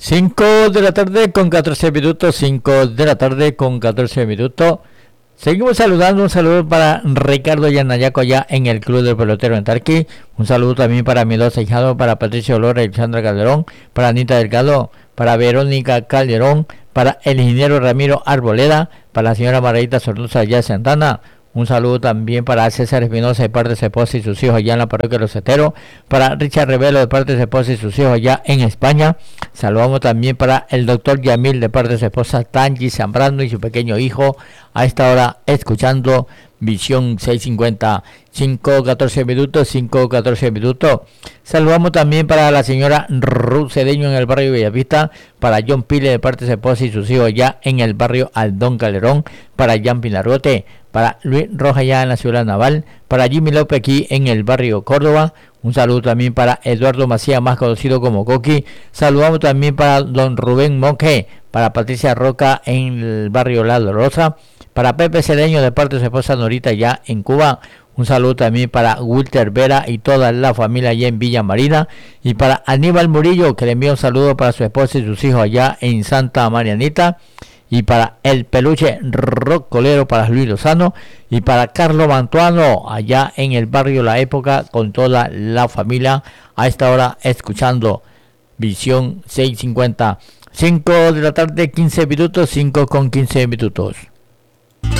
5 de la tarde con 14 minutos, 5 de la tarde con 14 minutos. Seguimos saludando, un saludo para Ricardo Yanayaco allá en el Club del Pelotero en Tarqui. Un saludo también para mi dos hijados, para Patricia Olora y Alexandra Calderón, para Anita Delgado, para Verónica Calderón, para el ingeniero Ramiro Arboleda, para la señora Margarita Sornosa allá en Santana. Un saludo también para César Espinosa de parte de su esposa y sus hijos allá en la parroquia de Los Ceteros. Para Richard Revelo de parte de su esposa y sus hijos allá en España. Saludamos también para el doctor Yamil de parte de su esposa Tangi Zambrano y su pequeño hijo. A esta hora escuchando Visión 650. 5:14 minutos, 5:14 minutos. Saludamos también para la señora Ruth Cedeño en el barrio Bellavista. Para John Pile de parte de su esposa y sus hijos allá en el barrio Aldón Calderón. Para Jan Pinarrote. Para Luis Roja allá en la ciudad naval, para Jimmy López aquí en el barrio Córdoba. Un saludo también para Eduardo Macías, más conocido como Coqui. Saludamos también para don Rubén Monge, para Patricia Roca en el barrio La Dolorosa, para Pepe Cedeño de parte de su esposa Norita allá en Cuba. Un saludo también para Wilter Vera y toda la familia allá en Villa Marina. Y para Aníbal Murillo, que le envía un saludo para su esposa y sus hijos allá en Santa Marianita. Y para el peluche rocolero para Luis Lozano y para Carlos Mantuano allá en el barrio La Época con toda la familia a esta hora escuchando Visión 650. 5 de la tarde 15 minutos, 5 con 15 minutos.